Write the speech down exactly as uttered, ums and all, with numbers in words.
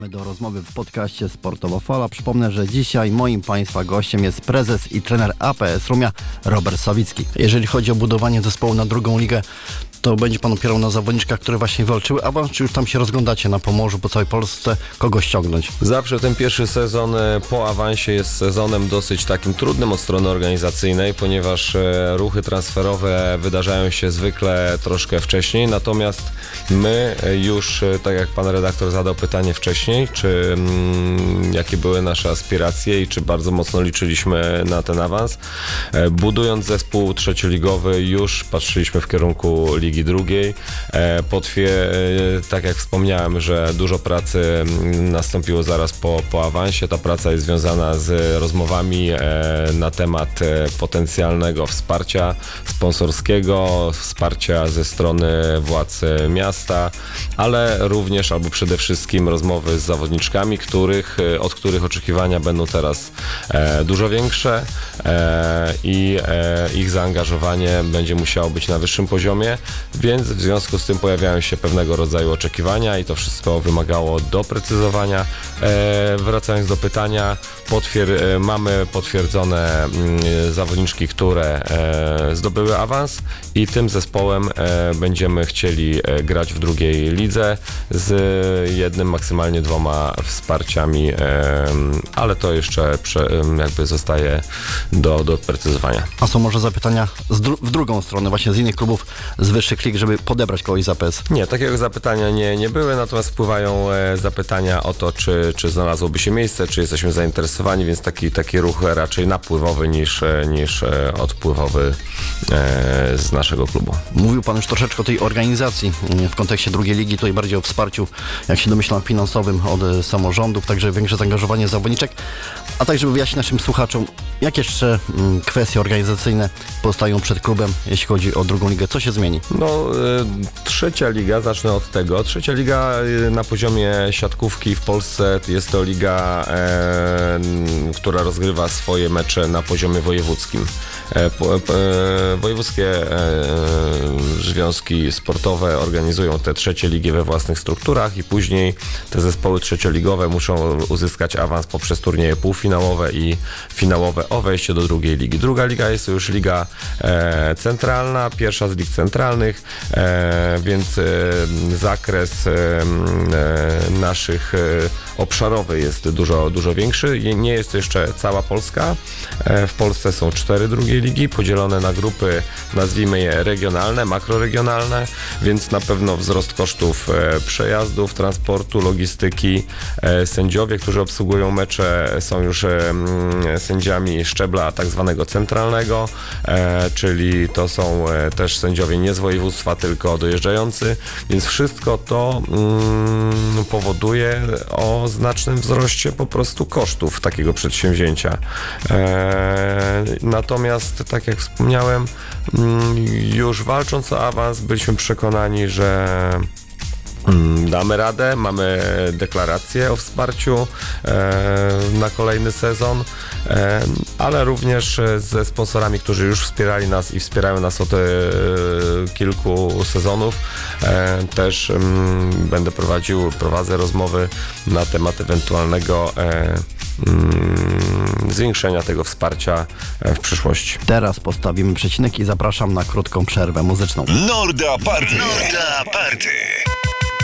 Do rozmowy w podcaście Sportowa Fala. Przypomnę, że dzisiaj moim Państwa gościem jest prezes i trener A P S Rumia Robert Sawicki. Jeżeli chodzi o budowanie zespołu na drugą ligę, to będzie Pan opierał na zawodniczkach, które właśnie walczyły awans, czy już tam się rozglądacie na Pomorzu, po całej Polsce, kogo ściągnąć? Zawsze ten pierwszy sezon po awansie jest sezonem dosyć takim trudnym od strony organizacyjnej, ponieważ ruchy transferowe wydarzają się zwykle troszkę wcześniej, natomiast my już, tak jak Pan redaktor zadał pytanie wcześniej, czy mm, jakie były nasze aspiracje i czy bardzo mocno liczyliśmy na ten awans, budując zespół trzecioligowy już patrzyliśmy w kierunku ligi Ligi drugiej. Potwie, tak jak wspomniałem, że dużo pracy nastąpiło zaraz po, po awansie. Ta praca jest związana z rozmowami na temat potencjalnego wsparcia sponsorskiego, wsparcia ze strony władz miasta, ale również albo przede wszystkim rozmowy z zawodniczkami, których, od których oczekiwania będą teraz dużo większe i ich zaangażowanie będzie musiało być na wyższym poziomie. Więc w związku z tym pojawiają się pewnego rodzaju oczekiwania i to wszystko wymagało doprecyzowania. E, wracając do pytania, potwier- e, mamy potwierdzone m, zawodniczki, które e, zdobyły awans i tym zespołem e, będziemy chcieli e, grać w drugiej lidze z jednym, maksymalnie dwoma wsparciami, e, ale to jeszcze prze, jakby zostaje do doprecyzowania. A są może zapytania z dru- w drugą stronę, właśnie z innych klubów, z wyższych lig, żeby podebrać kogoś z A P S? Nie, takiego zapytania nie, nie były, natomiast wpływają e, zapytania o to, czy, czy znalazłoby się miejsce, czy jesteśmy zainteresowani, więc taki, taki ruch raczej napływowy niż, e, niż e, odpływowy e, z naszego klubu. Mówił Pan już troszeczkę o tej organizacji w kontekście drugiej ligi, tutaj bardziej o wsparciu, jak się domyślam, finansowym od e, samorządów, także większe zaangażowanie zawodniczek, a tak, żeby wyjaśnić naszym słuchaczom, jakie jeszcze m, kwestie organizacyjne pozostają przed klubem, jeśli chodzi o drugą ligę, co się zmieni? No, y, trzecia liga, zacznę od tego. Trzecia liga y, na poziomie siatkówki w Polsce jest to liga, e, która rozgrywa swoje mecze na poziomie wojewódzkim. E, po, e, wojewódzkie e, związki sportowe organizują te trzecie ligi we własnych strukturach i później te zespoły trzecioligowe muszą uzyskać awans poprzez turnieje półfinałowe i finałowe o wejście do drugiej ligi. Druga liga jest to już liga e, centralna, pierwsza z lig centralnych, e, więc e, zakres e, e, naszych e, obszarowy jest dużo, dużo większy. Nie jest to jeszcze cała Polska. E, w Polsce są cztery drugie ligi, podzielone na grupy, nazwijmy je regionalne, makroregionalne, więc na pewno wzrost kosztów e, przejazdów, transportu, logistyki. E, sędziowie, którzy obsługują mecze, są już e, sędziami szczebla tak zwanego centralnego, e, czyli to są e, też sędziowie nie z województwa, tylko dojeżdżający, więc wszystko to mm, powoduje o znacznym wzroście po prostu kosztów takiego przedsięwzięcia. E, natomiast, tak jak wspomniałem, mm, już walcząc o awans byliśmy przekonani, że damy radę, mamy deklarację o wsparciu e, na kolejny sezon, e, ale również ze sponsorami, którzy już wspierali nas i wspierają nas od e, kilku sezonów. E, też m, będę prowadził, prowadzę rozmowy na temat ewentualnego e, zwiększenia tego wsparcia w przyszłości. Teraz postawimy przecinek i zapraszam na krótką przerwę muzyczną. Norda Party! Norda Party!